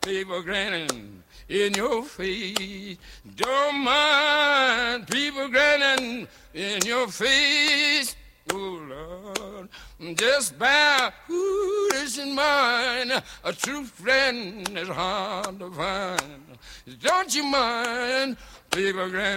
people grinning in your face. Don't mind people grinning in your face. Oh, Lord, just bear foolish in mind. A true friend is hard to find. Don't you mind people grinning.